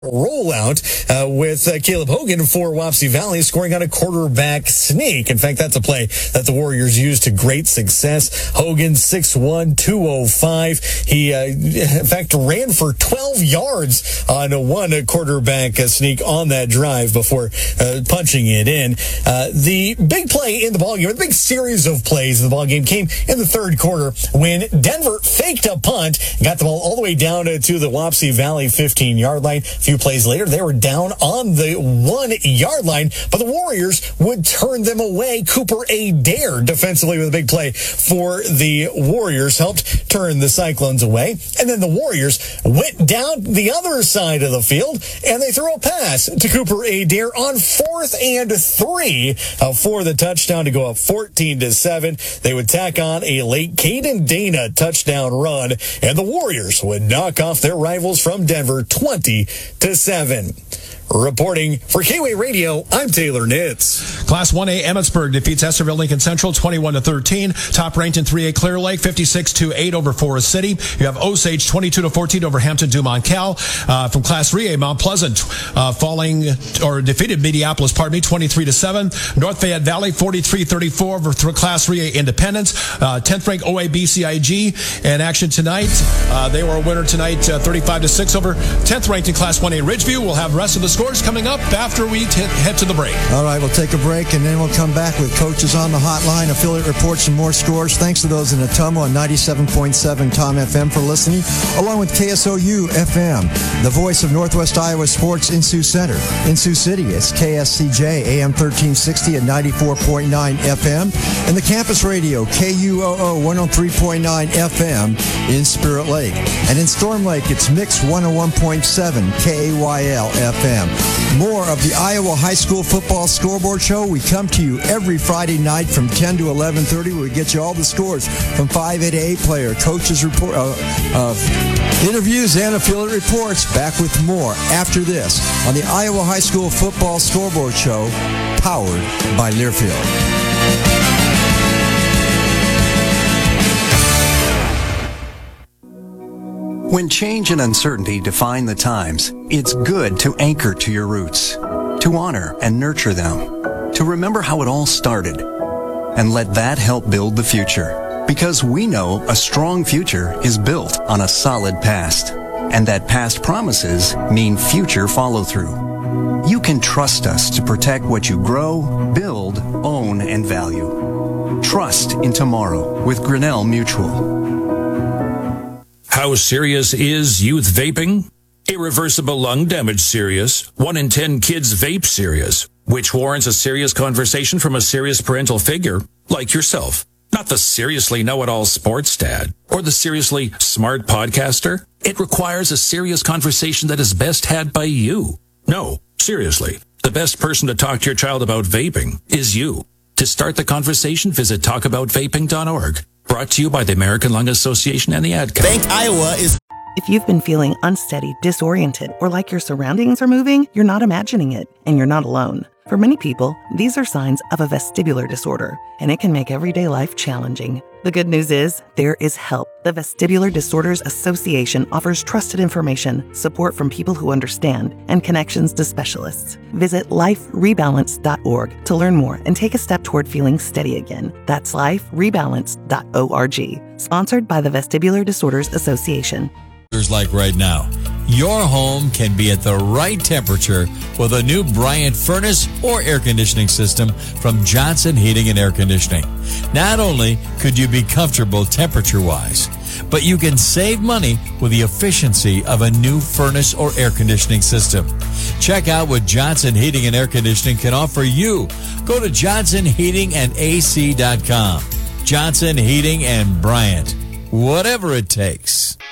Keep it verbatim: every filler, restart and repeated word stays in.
rollout uh, with uh, Caleb Hogan for Wapsie Valley scoring on a quarterback sneak. In fact, that's a play that the Warriors used to great success. Hogan, six one, two oh five. He, uh, in fact, ran for twelve yards on a one quarterback uh, sneak on that drive before uh, punching it in. Uh, the big play in the ballgame, the big series of plays in the ballgame came in the third quarter when Denver faked a punt, got the ball all the way down to the Wapsie Valley fifteen-yard line. A few plays later, they were down on the one-yard line, but the Warriors would turn them away. Cooper Adair defensively with a big play for the Warriors helped turn the Cyclones away. And then the Warriors went down the other side of the field, and they threw a pass to Cooper Adair on fourth and three uh, for the touchdown to go up fourteen to seven. They would tack on a late Caden Dana touchdown run, and the Warriors would knock off their rivals from Denver twenty to seven. Reporting for K-Way Radio, I'm Taylor Nitz. Class one A Emmitsburg defeats Estherville Lincoln Central twenty-one to thirteen. Top ranked in three A Clear Lake fifty-six to eight over Forest City. You have Osage twenty-two to fourteen over Hampton Dumont Cal. Uh, from Class three A, Mount Pleasant uh, falling or defeated Mediapolis, pardon me, twenty-three to seven. North Fayette Valley forty-three thirty-four over th- Class three A Independence. Uh, tenth ranked O A B C I G in action tonight. Uh, they were a winner tonight, uh, thirty-five to six over tenth ranked in Class one A Ridgeview. We'll have the rest of the score coming up after we t- head to the break. All right, we'll take a break, and then we'll come back with Coaches on the Hotline, affiliate reports, and more scores. Thanks to those in Ottumwa on ninety-seven point seven Tom F M for listening, along with K S O U F M, the voice of Northwest Iowa sports in Sioux Center. In Sioux City, it's K S C J, A M thirteen sixty at ninety-four point nine F M, and the campus radio, K U O O one oh three point nine F M in Spirit Lake. And in Storm Lake, it's Mix one oh one point seven K A Y L F M. More of the Iowa High School Football Scoreboard Show. We come to you every Friday night from ten to eleven thirty. We get you all the scores from five A to eight player, coaches report, uh, uh, interviews, and affiliate reports. Back with more after this on the Iowa High School Football Scoreboard Show, powered by Learfield. When change and uncertainty define the times, it's good to anchor to your roots, to honor and nurture them, to remember how it all started, and let that help build the future. Because we know a strong future is built on a solid past, and that past promises mean future follow-through. You can trust us to protect what you grow, build, own, and value. Trust in tomorrow with Grinnell Mutual. How serious is youth vaping? Irreversible lung damage serious. One in ten kids vape serious, which warrants a serious conversation from a serious parental figure like yourself. Not the seriously know-it-all sports dad or the seriously smart podcaster. It requires a serious conversation that is best had by you. No, seriously, the best person to talk to your child about vaping is you. To start the conversation, visit talk about vaping dot org. Brought to you by the American Lung Association and the Ad Council. Bank Iowa is... If you've been feeling unsteady, disoriented, or like your surroundings are moving, you're not imagining it, and you're not alone. For many people, these are signs of a vestibular disorder, and it can make everyday life challenging. The good news is, there is help. The Vestibular Disorders Association offers trusted information, support from people who understand, and connections to specialists. Visit life rebalance dot org to learn more and take a step toward feeling steady again. That's life rebalance dot org. Sponsored by the Vestibular Disorders Association. Like right now, your home can be at the right temperature with a new Bryant furnace or air conditioning system from Johnson Heating and Air Conditioning. Not only could you be comfortable temperature-wise, but you can save money with the efficiency of a new furnace or air conditioning system. Check out what Johnson Heating and Air Conditioning can offer you. Go to johnson heating and a c dot com. Johnson Heating and Bryant. Whatever it takes.